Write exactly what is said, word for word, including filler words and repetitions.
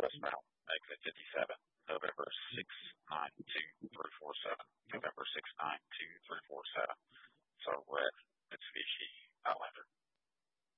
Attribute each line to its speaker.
Speaker 1: Northwest Route, exit fifty-seven, November six nine two three four